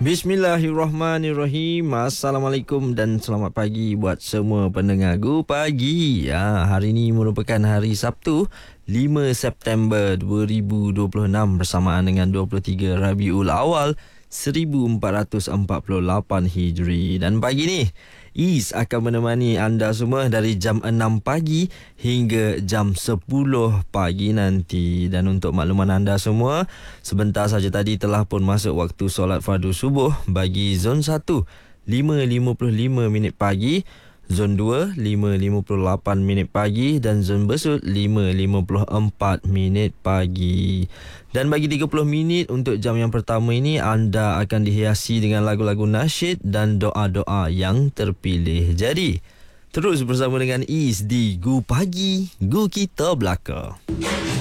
Bismillahirrahmanirrahim. Assalamualaikum dan selamat pagi buat semua pendengar Gu Pagi. Hari ini merupakan hari Sabtu 5 September 2026 bersamaan dengan 23 Rabiul Awal 1448 Hijri. Dan pagi ni Is akan menemani anda semua dari jam 6 pagi hingga jam 10 pagi nanti. Dan untuk makluman anda semua, sebentar saja tadi telah pun masuk waktu solat fardu subuh bagi zon 1 5.55 minit pagi, zon 2 5.58 minit pagi dan zon besut 5.54 minit pagi. Dan bagi 30 minit untuk jam yang pertama ini, anda akan dihiasi dengan lagu-lagu nasyid dan doa-doa yang terpilih. Jadi, terus bersama dengan Is di Gu Pagi, Gu Kita Belaka.